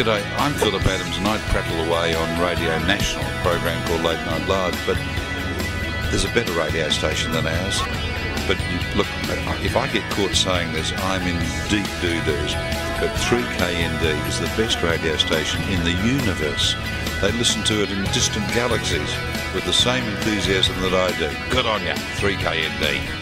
G'day, I'm Philip Adams and I prattle away on Radio National, a program called Late Night Live, but there's a better radio station than ours. But look, if I get caught saying this, I'm in deep doo-doos. But 3KND is the best radio station in the universe. They listen to it in distant galaxies with the same enthusiasm that I do. Good on ya, 3KND.